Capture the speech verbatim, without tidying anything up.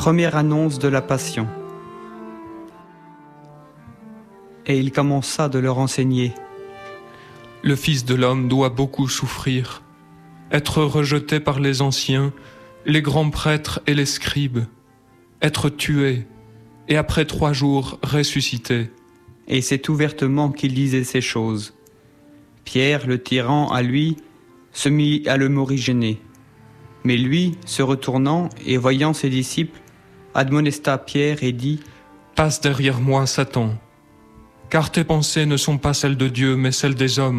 Première annonce de la Passion. Et il commença de leur enseigner. Le Fils de l'homme doit beaucoup souffrir, être rejeté par les anciens, les grands prêtres et les scribes, être tué, et après trois jours ressuscité. Et c'est ouvertement qu'il disait ces choses. Pierre, le tirant à lui, se mit à le morigéner. Mais lui, se retournant et voyant ses disciples, admonesta Pierre et dit : « Passe derrière moi, Satan, car tes pensées ne sont pas celles de Dieu, mais celles des hommes. »